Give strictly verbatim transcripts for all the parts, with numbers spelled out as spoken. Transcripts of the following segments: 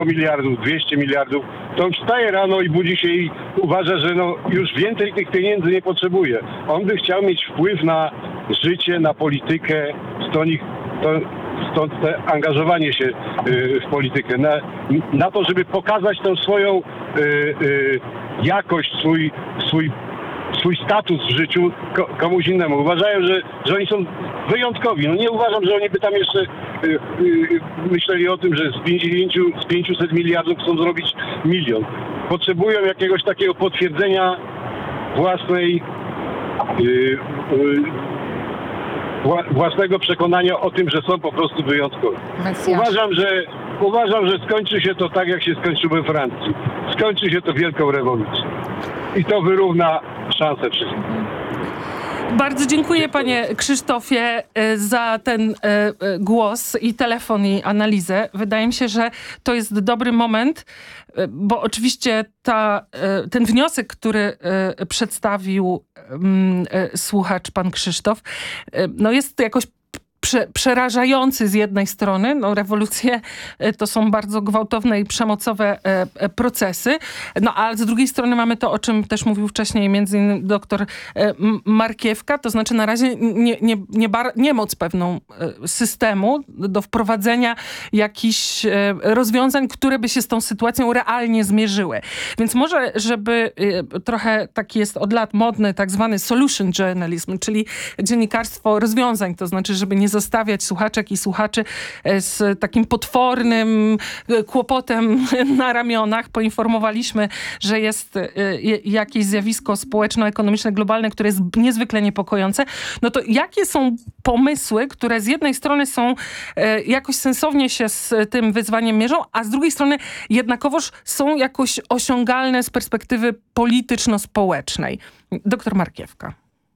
miliardów, dwieście miliardów, to on wstaje rano i budzi się i uważa, że no już więcej tych pieniędzy nie potrzebuje. On by chciał mieć wpływ na życie, na politykę, stąd, ich, to, stąd te angażowanie się y, w politykę, na, na to, żeby pokazać tę swoją y, y, jakość, swój, swój swój status w życiu komuś innemu. Uważają, że, że oni są wyjątkowi. No nie uważam, że oni by tam jeszcze y, y, myśleli o tym, że z, pięćdziesięciu, z pięciuset miliardów chcą zrobić milion. Potrzebują jakiegoś takiego potwierdzenia własnej y, y, wła, własnego przekonania o tym, że są po prostu wyjątkowi. Uważam, że uważam, że skończy się to tak, jak się skończyło we Francji. Skończy się to wielką rewolucją. I to wyrówna szanse wszystkich. Bardzo dziękuję, panie Krzysztofie, za ten głos i telefon i analizę. Wydaje mi się, że to jest dobry moment, bo oczywiście ta, ten wniosek, który przedstawił słuchacz, pan Krzysztof, no jest jakoś Prze, przerażający z jednej strony. No, rewolucje to są bardzo gwałtowne i przemocowe e, e, procesy. No a z drugiej strony mamy to, o czym też mówił wcześniej między innymi doktor e, Markiewka, to znaczy na razie nie, nie, nie bar, niemoc pewną e, systemu do wprowadzenia jakichś e, rozwiązań, które by się z tą sytuacją realnie zmierzyły. Więc może, żeby e, trochę taki jest od lat modny tak zwany solution journalism, czyli dziennikarstwo rozwiązań, to znaczy, żeby nie zostawiać słuchaczek i słuchaczy z takim potwornym kłopotem na ramionach. Poinformowaliśmy, że jest jakieś zjawisko społeczno-ekonomiczne, globalne, które jest niezwykle niepokojące. No to jakie są pomysły, które z jednej strony są jakoś sensownie się z tym wyzwaniem mierzą, a z drugiej strony jednakowoż są jakoś osiągalne z perspektywy polityczno-społecznej? Doktor Markiewka.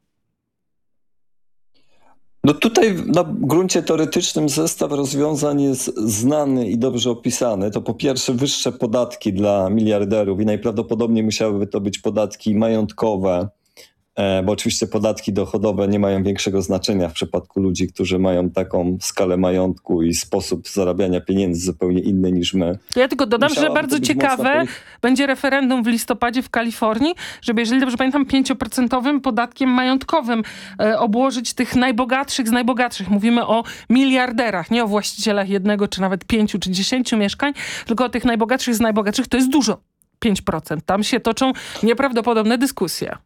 No tutaj na gruncie teoretycznym zestaw rozwiązań jest znany i dobrze opisany. To po pierwsze wyższe podatki dla miliarderów i najprawdopodobniej musiałyby to być podatki majątkowe, bo oczywiście podatki dochodowe nie mają większego znaczenia w przypadku ludzi, którzy mają taką skalę majątku i sposób zarabiania pieniędzy zupełnie inny niż my. Ja tylko dodam, że bardzo ciekawe będzie referendum w listopadzie w Kalifornii, żeby, jeżeli dobrze pamiętam, pięcioprocentowym podatkiem majątkowym e, obłożyć tych najbogatszych z najbogatszych. Mówimy o miliarderach, nie o właścicielach jednego, czy nawet pięciu, czy dziesięciu mieszkań, tylko o tych najbogatszych z najbogatszych. To jest dużo, pięć procent. Tam się toczą nieprawdopodobne dyskusje.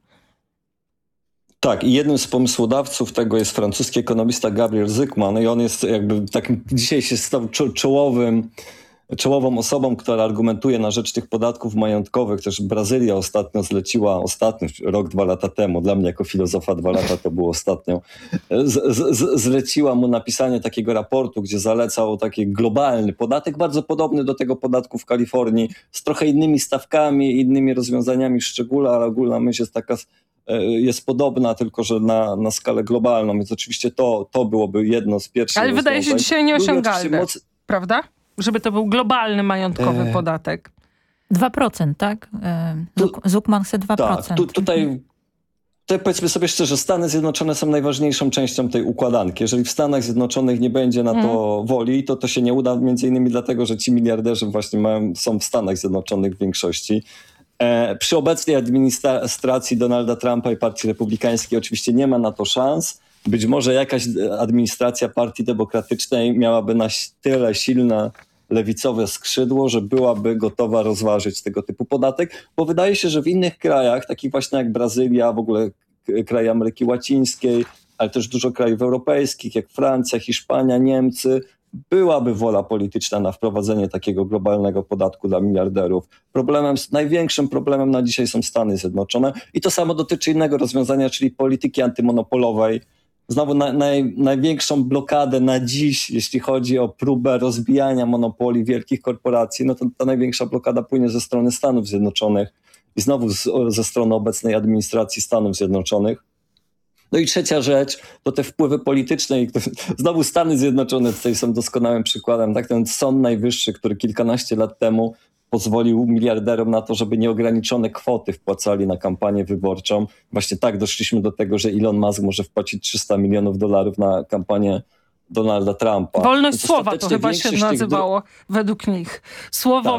Tak, i jednym z pomysłodawców tego jest francuski ekonomista Gabriel Zucman i on jest jakby takim, dzisiaj się stał czo- czołowym, czołową osobą, która argumentuje na rzecz tych podatków majątkowych. Też Brazylia ostatnio zleciła, ostatnio, rok, dwa lata temu, dla mnie jako filozofa dwa lata to było ostatnio, z, z, zleciła mu napisanie takiego raportu, gdzie zalecał taki globalny podatek, bardzo podobny do tego podatku w Kalifornii, z trochę innymi stawkami, innymi rozwiązaniami w szczególe, ale ogólna myśl jest taka, jest podobna, tylko że na, na skalę globalną, więc oczywiście to, to byłoby jedno z pierwszych. Ale wydaje się dzisiaj nieosiągalne, moc... prawda? Żeby to był globalny majątkowy e... podatek. dwa procent, tak? Zucman chce dwa procent. Tak, tu, tutaj, tutaj powiedzmy sobie szczerze, Stany Zjednoczone są najważniejszą częścią tej układanki. Jeżeli w Stanach Zjednoczonych nie będzie na to hmm. woli, to to się nie uda między innymi dlatego, że ci miliarderzy właśnie mają, są w Stanach Zjednoczonych w większości. E, przy obecnej administracji Donalda Trumpa i Partii Republikańskiej oczywiście nie ma na to szans. Być może jakaś administracja Partii Demokratycznej miałaby na tyle silne lewicowe skrzydło, że byłaby gotowa rozważyć tego typu podatek, bo wydaje się, że w innych krajach, takich właśnie jak Brazylia, w ogóle kraje Ameryki Łacińskiej, ale też dużo krajów europejskich, jak Francja, Hiszpania, Niemcy, byłaby wola polityczna na wprowadzenie takiego globalnego podatku dla miliarderów. Problemem, największym problemem na dzisiaj są Stany Zjednoczone i to samo dotyczy innego rozwiązania, czyli polityki antymonopolowej. Znowu na, naj, największą blokadę na dziś, jeśli chodzi o próbę rozbijania monopoli wielkich korporacji, no to ta największa blokada płynie ze strony Stanów Zjednoczonych i znowu z, ze strony obecnej administracji Stanów Zjednoczonych. No i trzecia rzecz, to te wpływy polityczne. I znowu Stany Zjednoczone tutaj są doskonałym przykładem. Tak, ten Sąd Najwyższy, który kilkanaście lat temu pozwolił miliarderom na to, żeby nieograniczone kwoty wpłacali na kampanię wyborczą. Właśnie tak doszliśmy do tego, że Elon Musk może wpłacić trzysta milionów dolarów na kampanię Donalda Trumpa. Wolność Więc słowa to ostatecznie chyba się większość tych dro- nazywało według nich. Słowo